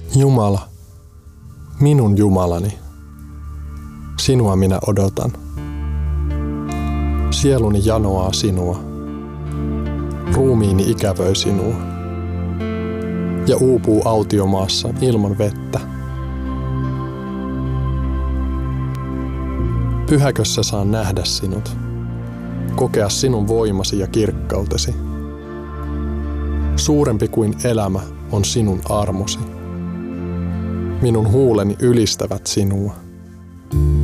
Jumala, minun Jumalani, sinua minä odotan. Sieluni janoaa sinua, ruumiini ikävöi sinua ja uupuu autiomaassa ilman vettä. Pyhäkössä saan nähdä sinut, kokea sinun voimasi ja kirkkautesi. Suurempi kuin elämä on sinun armosi. Minun huuleni ylistävät sinua.